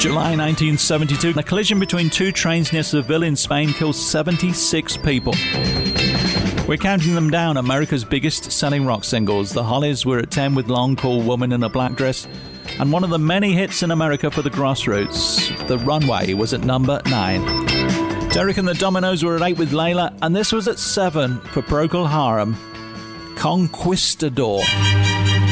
July 1972, a collision between two trains near Seville in Spain kills 76 people. We're counting them down, America's biggest selling rock singles. The Hollies were at 10 with Long Cool Woman in a Black Dress, and one of the many hits in America for the Grassroots, The Runway, was at number 9. Derek and the Dominoes were at 8 with Layla, and this was at 7 for Procol Harum, Conquistador.